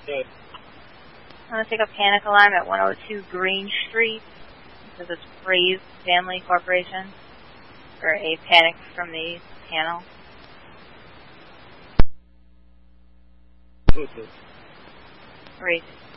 Good. I want to take a panic alarm at 102 Green Street. This is Praise Family Corporation for a panic from the panel. Who's this? Raise.